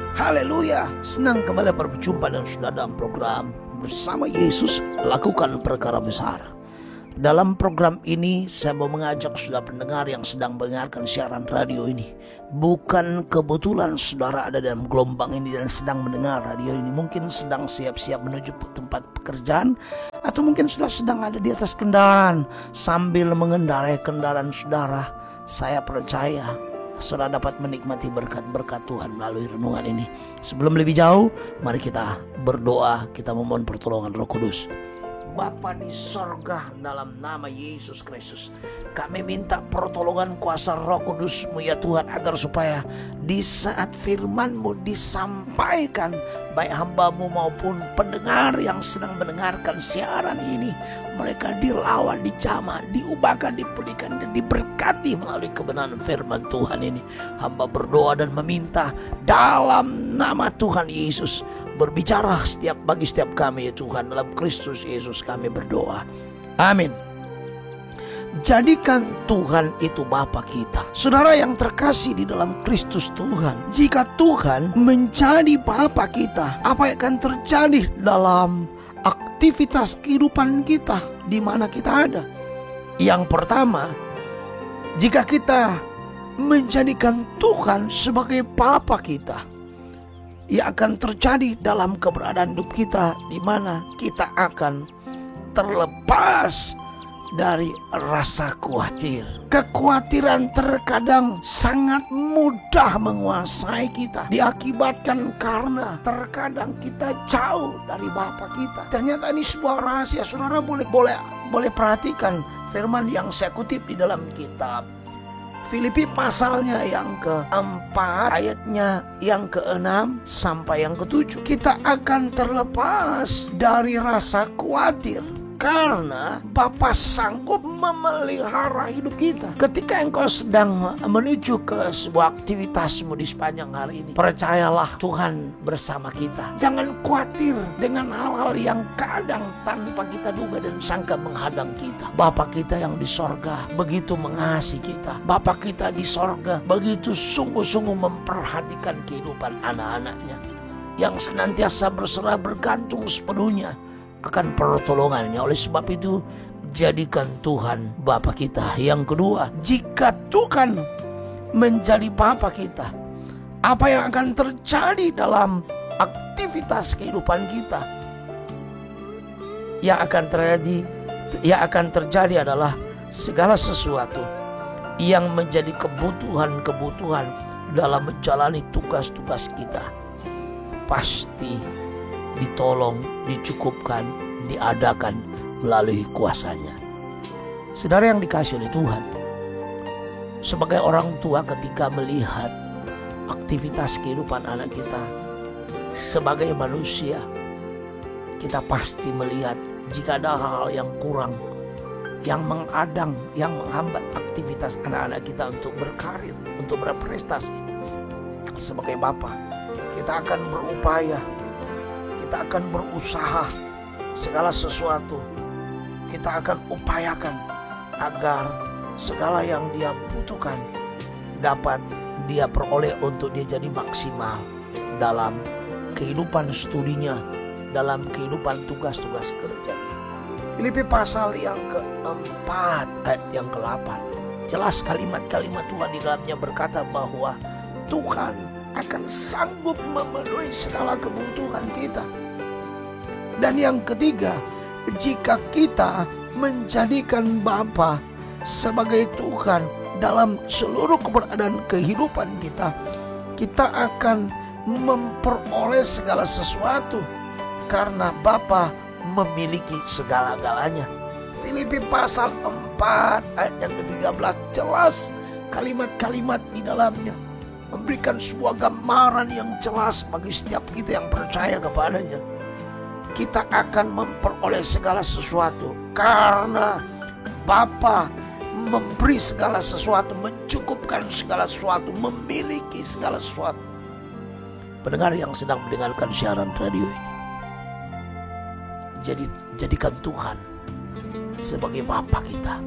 Haleluya, senang kembali berjumpa dengan saudara dalam program Bersama Yesus Lakukan Perkara Besar. Dalam program ini saya mau mengajak saudara pendengar yang sedang mendengarkan siaran radio ini. Bukan kebetulan saudara ada dalam gelombang ini dan sedang mendengar radio ini. Mungkin sedang siap-siap menuju tempat pekerjaan, atau mungkin sudah sedang ada di atas kendaraan sambil mengendarai kendaraan saudara. Saya percaya saudara dapat menikmati berkat-berkat Tuhan melalui renungan ini. Sebelum lebih jauh, mari kita berdoa, kita memohon pertolongan Roh Kudus. Bapa di sorga, dalam nama Yesus Kristus, kami minta pertolongan kuasa Roh Kudus-Mu ya Tuhan, agar supaya di saat firman-Mu disampaikan, baik hamba-Mu maupun pendengar yang sedang mendengarkan siaran ini, mereka dilawan, dijamah, diubahkan, dipulihkan, dan diberkati melalui kebenaran firman Tuhan ini. Hamba berdoa dan meminta dalam nama Tuhan Yesus, berbicara bagi setiap kami ya Tuhan. Dalam Kristus Yesus kami berdoa. Amin. Jadikan Tuhan itu Bapa kita. Saudara yang terkasih di dalam Kristus Tuhan, jika Tuhan menjadi Bapa kita, apa yang akan terjadi dalam aktivitas kehidupan kita di mana kita ada? Yang pertama, jika kita menjadikan Tuhan sebagai Bapa kita, yang akan terjadi dalam keberadaan hidup kita, di mana kita akan terlepas dari rasa khawatir. Kekhawatiran terkadang sangat mudah menguasai kita, diakibatkan karena terkadang kita jauh dari Bapa kita. Ternyata ini sebuah rahasia. Saudara boleh perhatikan firman yang saya kutip di dalam kitab Filipi pasalnya yang keempat, ayatnya yang ke-6 sampai yang ke-7. Kita akan terlepas dari rasa khawatir karena Bapa sanggup memelihara hidup kita. Ketika engkau sedang menuju ke sebuah aktivitasmu di sepanjang hari ini, percayalah Tuhan bersama kita. Jangan khawatir dengan hal-hal yang kadang tanpa kita duga dan sangka menghadang kita. Bapa kita yang di sorga begitu mengasihi kita. Bapa kita di sorga begitu sungguh-sungguh memperhatikan kehidupan anak-anaknya, yang senantiasa berserah bergantung sepenuhnya akan pertolongannya. Oleh sebab itu, jadikan Tuhan Bapa kita. Yang kedua, jika Tuhan menjadi Bapa kita, apa yang akan terjadi dalam aktivitas kehidupan kita? Yang akan terjadi adalah segala sesuatu yang menjadi kebutuhan dalam menjalani tugas-tugas kita pasti ditolong, dicukupkan, diadakan melalui kuasanya. Saudara yang dikasihi oleh Tuhan, sebagai orang tua ketika melihat aktivitas kehidupan anak kita, sebagai manusia, kita pasti melihat jika ada hal yang kurang, yang menghadang, yang menghambat aktivitas anak-anak kita untuk berkarir, untuk berprestasi. Sebagai Bapa, kita akan berupaya, kita akan berusaha segala sesuatu. Kita akan upayakan agar segala yang dia butuhkan dapat dia peroleh untuk dia jadi maksimal dalam kehidupan studinya, dalam kehidupan tugas-tugas kerjanya. Filipi pasal yang keempat ayat yang ke-8, jelas kalimat-kalimat Tuhan di dalamnya berkata bahwa Tuhan akan sanggup memenuhi segala kebutuhan kita. Dan yang ketiga, jika kita menjadikan Bapa sebagai Tuhan dalam seluruh keberadaan kehidupan kita, kita akan memperoleh segala sesuatu karena Bapa memiliki segala-galanya. Filipi pasal 4 ayat yang ke-13, jelas kalimat-kalimat di dalamnya memberikan sebuah gambaran yang jelas bagi setiap kita yang percaya kepadanya. Kita akan memperoleh segala sesuatu karena Bapa memberi segala sesuatu, mencukupkan segala sesuatu, memiliki segala sesuatu. Pendengar yang sedang mendengarkan siaran radio ini, jadikan Tuhan sebagai Bapa kita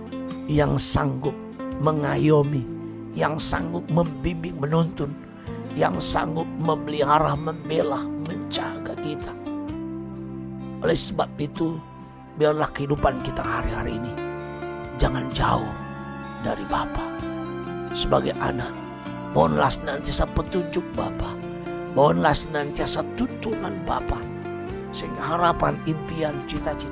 yang sanggup mengayomi, yang sanggup membimbing, menuntun, yang sanggup memelihara, membela, menjaga kita. Oleh sebab itu, biarlah kehidupan kita hari-hari ini jangan jauh dari Bapa. Sebagai anak, mohonlah senantiasa petunjuk Bapa, mohonlah senantiasa tuntunan Bapa, sehingga harapan, impian, cita-cita